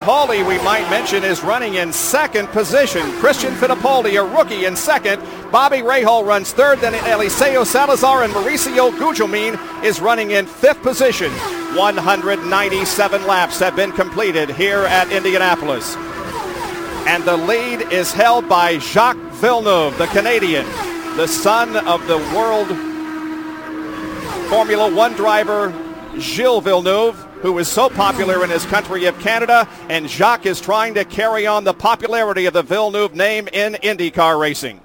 Fittipaldi, we might mention, is running in second position. Christian Fittipaldi, a rookie, in second. Bobby Rahal runs third. Then Eliseo Salazar and Mauricio Gugelmin is running in fifth position. 197 laps have been completed here at Indianapolis. And the lead is held by Jacques Villeneuve, the Canadian, the son of the world Formula One driver Gilles Villeneuve, who is so popular in his country of Canada, and Jacques is trying to carry on the popularity of the Villeneuve name in IndyCar racing.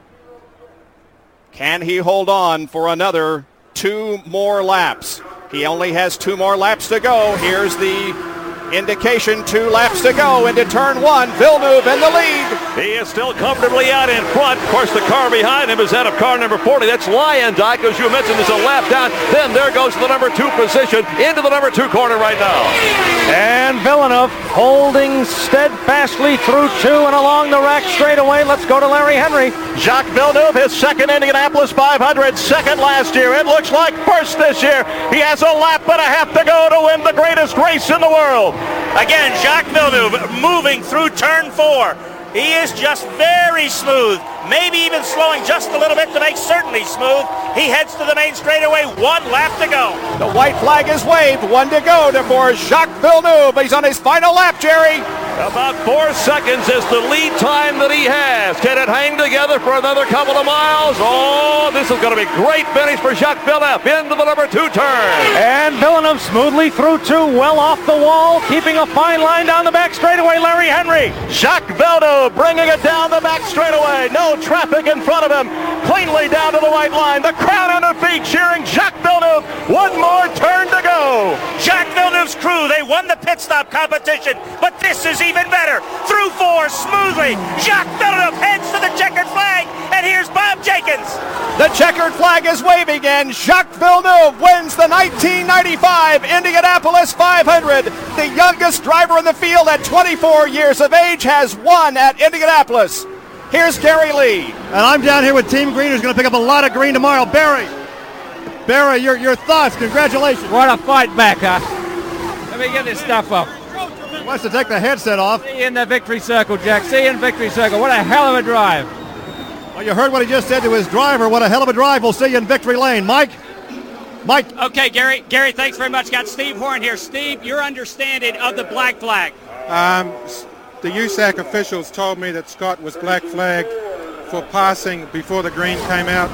Can he hold on for another 2 more laps? He only has 2 more laps to go. Here's the indication, 2 laps to go into turn 1. Villeneuve in the lead. He is still comfortably out in front. Of course, the car behind him is out of car number 40. That's Luyendyk, as you mentioned, is a lap down. Then there goes the number 2 position into the number 2 corner right now. And Villeneuve holding steadfastly through 2 and along the rack straightaway. Let's go to Larry Henry. Jacques Villeneuve, his second Indianapolis 500, second last year. It looks like first this year. He has a lap and a half to go to win the greatest race in the world. Again, Jacques Villeneuve moving through turn 4. He is just very smooth, maybe even slowing just a little bit to make certainly smooth. He heads to the main straightaway, 1 lap to go. The white flag is waved, 1 to go for Jacques Villeneuve. He's on his final lap, Jerry. About 4 seconds is the lead time that he has. Can it hang together for another couple of miles? Oh, this is going to be a great finish for Jacques Villeneuve into the number 2 turn. And Villeneuve smoothly through 2, well off the wall, keeping a fine line down the back straightaway. Larry Henry. Jacques Villeneuve bringing it down the back straightaway. No traffic in front of him. Cleanly down to the white line. The crowd on their feet cheering Jacques Villeneuve. 1 more turn to go. Jacques Villeneuve's crew, they won the pit stop competition, but this is even better. Through 4 smoothly. Jacques Villeneuve heads to the checkered flag, and here's Bob Jenkins. The checkered flag is waving, and Jacques Villeneuve wins the 1995 Indianapolis 500. The youngest driver in the field at 24 years of age has won at Indianapolis. Here's Gary Lee. And I'm down here with Team Green, who's going to pick up a lot of green tomorrow. Barry, your thoughts. Congratulations. What a fight back, huh? Let me get this stuff up. He wants to take the headset off. See you in the victory circle, Jack. See you in victory circle. What a hell of a drive. Well, you heard what he just said to his driver. What a hell of a drive. We'll see you in victory lane. Mike. Okay, Gary, thanks very much. Got Steve Horn here. Steve, your understanding of the black flag. The USAC officials told me that Scott was black flagged for passing before the green came out.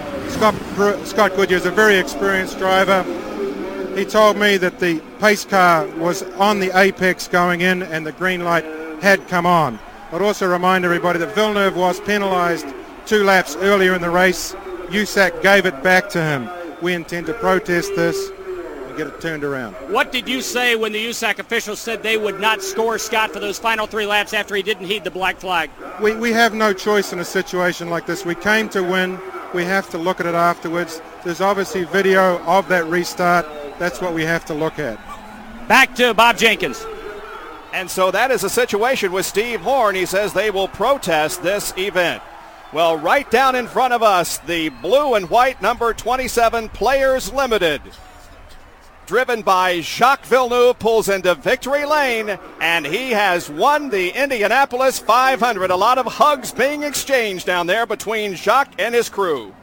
Scott Goodyear is a very experienced driver. He told me that the pace car was on the apex going in and the green light had come on. I'd also remind everybody that Villeneuve was penalised 2 laps earlier in the race. USAC gave it back to him. We intend to protest this and get it turned around. What did you say when the USAC officials said they would not score Scott for those final 3 laps after he didn't heed the black flag? We have no choice in a situation like this. We came to win. We have to look at it afterwards. There's obviously video of that restart. That's what we have to look at. Back to Bob Jenkins. And so that is a situation with Steve Horn. He says they will protest this event. Well, right down in front of us, the blue and white number 27 Players Limited, driven by Jacques Villeneuve, pulls into victory lane, and he has won the Indianapolis 500. A lot of hugs being exchanged down there between Jacques and his crew.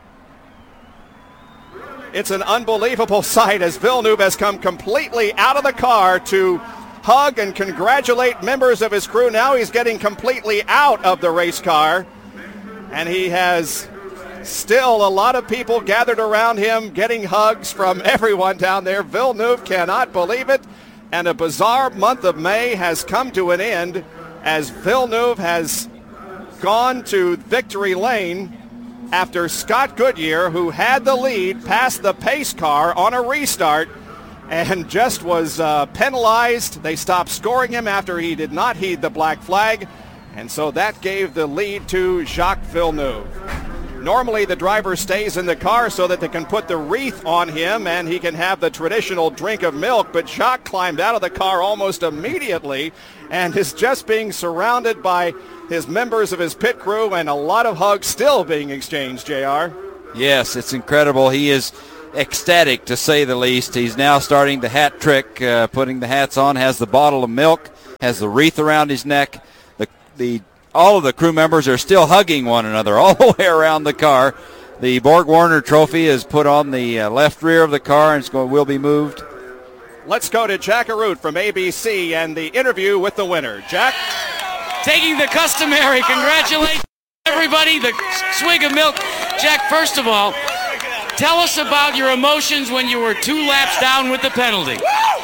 It's an unbelievable sight as Villeneuve has come completely out of the car to hug and congratulate members of his crew. Now he's getting completely out of the race car, and he has still a lot of people gathered around him getting hugs from everyone down there. Villeneuve cannot believe it, and a bizarre month of May has come to an end as Villeneuve has gone to victory lane after Scott Goodyear, who had the lead, passed the pace car on a restart and just was penalized. They stopped scoring him after he did not heed the black flag, and so that gave the lead to Jacques Villeneuve. Normally the driver stays in the car so that they can put the wreath on him and he can have the traditional drink of milk, but Jacques climbed out of the car almost immediately and is just being surrounded by his members of his pit crew and a lot of hugs still being exchanged, JR. Yes, it's incredible. He is ecstatic, to say the least. He's now starting the hat trick, putting the hats on, has the bottle of milk has the wreath around his neck. All of the crew members are still hugging one another all the way around the car. The Borg Warner trophy is put on the left rear of the car and will be moved. Let's go to Jack Arute from ABC and the interview with the winner. Jack? Taking the customary congratulations, everybody, the swig of milk. Jack, first of all, tell us about your emotions when you were 2 laps down with the penalty.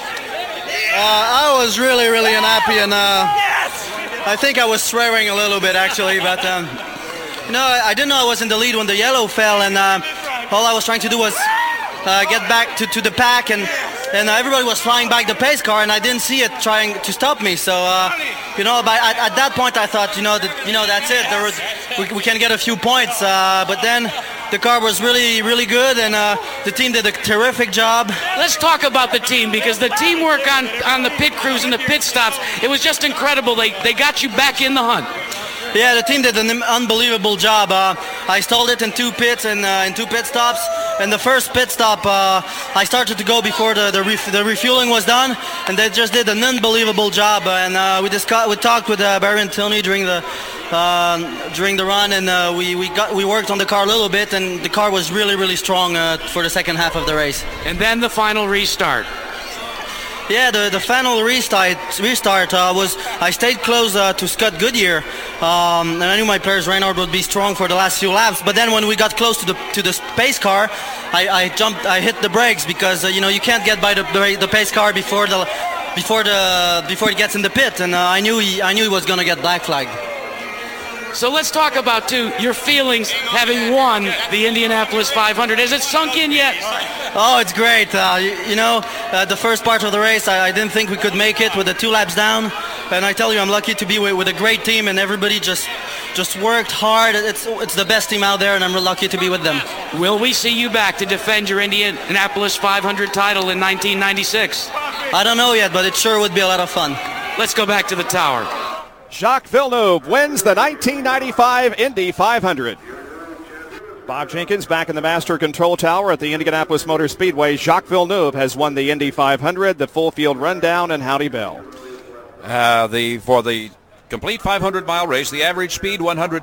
I was really, really unhappy, and I think I was swearing a little bit, actually, but I didn't know I was in the lead when the yellow fell, and all I was trying to do was get back to the pack, and everybody was flying back the pace car, and I didn't see it trying to stop me. So, at that point, I thought, that's it. We can get a few points, but then the car was really, really good, and the team did a terrific job. Let's talk about the team, because the teamwork on the pit crews and the pit stops, it was just incredible. They got you back in the hunt. Yeah, the team did an unbelievable job. I stalled it in 2 pits and in 2 pit stops. And the first pit stop, I started to go before the refueling was done, and they just did an unbelievable job. And we talked with Barry and Tony during the run, and we worked on the car a little bit, and the car was really, really strong for the second half of the race. And then the final restart. Yeah, the final restart was, I stayed close to Scott Goodyear, and I knew my players Reynard would be strong for the last few laps. But then when we got close to the pace car, I hit the brakes, because you can't get by the pace car before it gets in the pit, and I knew he was going to get black flagged. So let's talk about, too, your feelings having won the Indianapolis 500. Has it sunk in yet? Oh, it's great. The first part of the race, I didn't think we could make it with the 2 laps down. And I tell you, I'm lucky to be with a great team, and everybody just worked hard. It's the best team out there, and I'm lucky to be with them. Will we see you back to defend your Indianapolis 500 title in 1996? I don't know yet, but it sure would be a lot of fun. Let's go back to the tower. Jacques Villeneuve wins the 1995 Indy 500. Bob Jenkins back in the Master Control Tower at the Indianapolis Motor Speedway. Jacques Villeneuve has won the Indy 500, the full field rundown, and howdy bell. For the complete 500-mile race, the average speed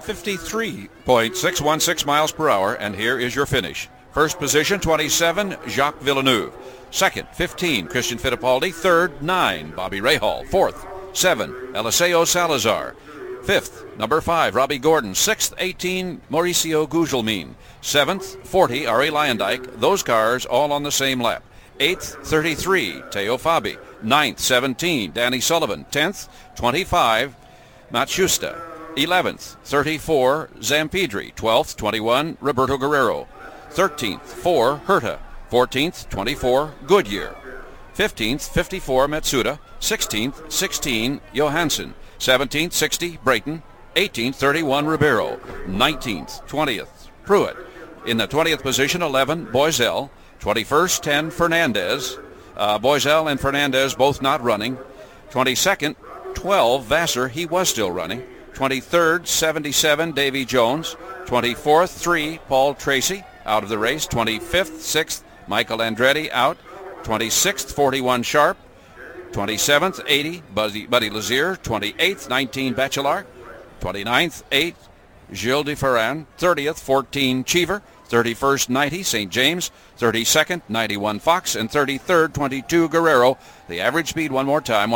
153.616 miles per hour, and here is your finish. First position, 27, Jacques Villeneuve. Second, 15, Christian Fittipaldi. Third, 9, Bobby Rahal. Fourth, 7, Eliseo Salazar. 5th, number 5, Robbie Gordon. 6th, 18, Mauricio Gugelmin. 7th, 40, Ari Luyendyk. Those cars all on the same lap. 8th, 33, Teo Fabi. 9th, 17, Danny Sullivan. 10th, 25, Matsushita. 11th, 34, Zampedri. 12th, 21, Roberto Guerrero. 13th, 4, Herta. 14th, 24, Goodyear. 15th, 54, Matsuda. 16th, 16, Johansson. 17th, 60, Brayton. 18th, 31, Ribeiro. 19th, 20th, Pruitt. In the 20th position, 11, Boisel. 21st, 10, Fernandez. Boisel and Fernandez both not running. 22nd, 12, Vassar. He was still running. 23rd, 77, Davy Jones. 24th, 3, Paul Tracy out of the race. 25th, 6th, Michael Andretti out. 26th, 41, Sharp. 27th, 80, Buddy Lazier. 28th, 19, Bachelard. 29th, 8, Gilles de Ferran. 30th, 14, Cheever. 31st, 90, St. James. 32nd, 91, Fox. And 33rd, 22, Guerrero. The average speed, one more time,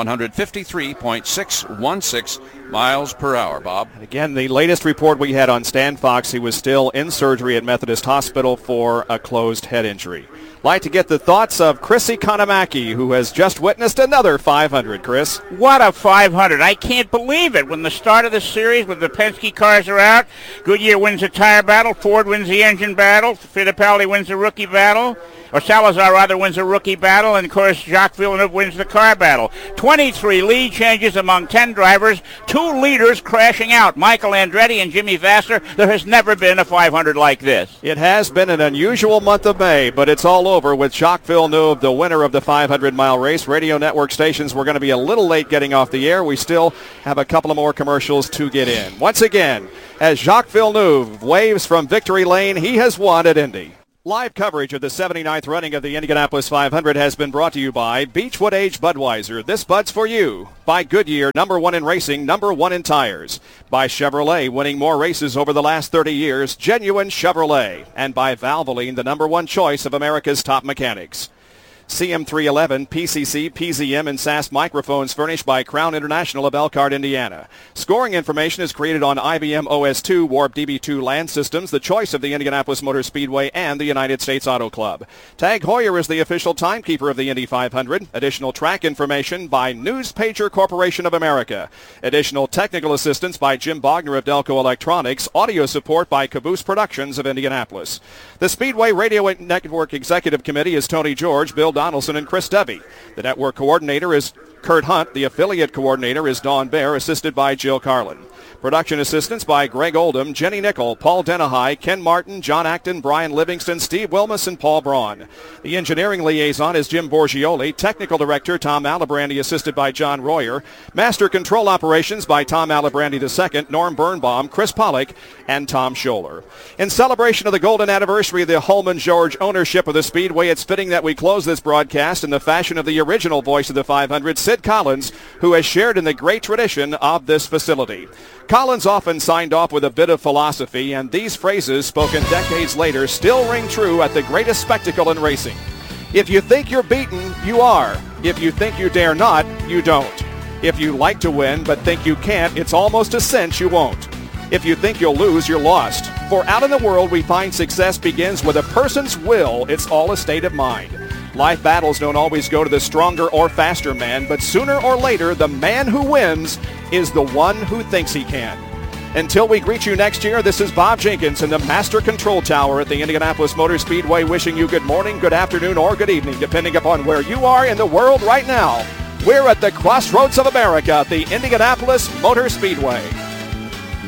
153.616 miles per hour, Bob. And again, the latest report we had on Stan Fox, he was still in surgery at Methodist Hospital for a closed head injury. Like to get the thoughts of Chris Economaki, who has just witnessed another 500. Chris? What a 500. I can't believe it. When the start of the series, when the Penske cars are out, Goodyear wins the tire battle, Ford wins the engine battle, Fittipaldi wins the rookie battle, or Salazar rather wins the rookie battle, and of course Jacques Villeneuve wins the car battle. 23 lead changes among 10 drivers, 2 leaders crashing out, Michael Andretti and Jimmy Vasser. There has never been a 500 like this. It has been an unusual month of May, but it's all over with Jacques Villeneuve, the winner of the 500-mile race. Radio network stations, we're going to be a little late getting off the air. We still have a couple of more commercials to get in. Once again, as Jacques Villeneuve waves from victory lane, he has won at Indy. Live coverage of the 79th running of the Indianapolis 500 has been brought to you by Beechwood Age Budweiser. This Bud's for you. By Goodyear, #1 in racing, #1 in tires. By Chevrolet, winning more races over the last 30 years, genuine Chevrolet. And by Valvoline, the #1 choice of America's top mechanics. CM311, PCC, PZM, and SAS microphones furnished by Crown International of Elkhart, Indiana. Scoring information is created on IBM OS2, Warp DB2 land systems, the choice of the Indianapolis Motor Speedway and the United States Auto Club. Tag Heuer is the official timekeeper of the Indy 500. Additional track information by Newspager Corporation of America. Additional technical assistance by Jim Bogner of Delco Electronics. Audio support by Caboose Productions of Indianapolis. The Speedway Radio Network Executive Committee is Tony George, Bill Donaldson, and Chris Dovey. The network coordinator is Kurt Hunt. The affiliate coordinator is Dawn Baer, assisted by Jill Carlin. Production assistance by Greg Oldham, Jenny Nickel, Paul Denahai, Ken Martin, John Acton, Brian Livingston, Steve Wilmus, and Paul Braun. The engineering liaison is Jim Borgioli. Technical director Tom Alibrandi, assisted by John Royer. Master control operations by Tom Alibrandi II, Norm Birnbaum, Chris Pollock, and Tom Scholler. In celebration of the golden anniversary of the Holman George ownership of the Speedway, it's fitting that we close this broadcast in the fashion of the original voice of the 500, Sid Collins, who has shared in the great tradition of this facility. Collins often signed off with a bit of philosophy, and these phrases, spoken decades later, still ring true at the greatest spectacle in racing. If you think you're beaten, you are. If you think you dare not, you don't. If you like to win but think you can't, it's almost a cinch you won't. If you think you'll lose, you're lost. For out in the world, we find success begins with a person's will. It's all a state of mind. Life battles don't always go to the stronger or faster man, but sooner or later, the man who wins is the one who thinks he can. Until we greet you next year, this is Bob Jenkins in the Master Control Tower at the Indianapolis Motor Speedway, wishing you good morning, good afternoon, or good evening, depending upon where you are in the world right now. We're at the crossroads of America at the Indianapolis Motor Speedway.